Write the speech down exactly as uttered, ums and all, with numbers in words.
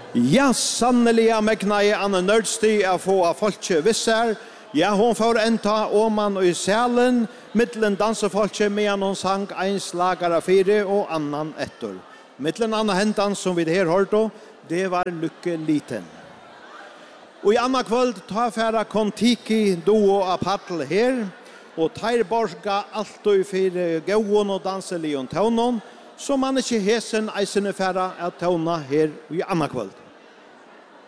Ja, sannelig megna i Anne Nørdsti å få av folket visser. Ja, hon får enta Åman og i salen, mittlen dansefolket medan hon sang en slagare fire og annan etter. Mittlen annan hentan som vi her hørte, det var Lykke Liten. Og i annan kvöld tar færa Kontiki duo av Pattel her, og tar borska alt og fire gåen og danselion tøvnon, så man ikke hesen eisene færa av tøvna her i annan kvöld.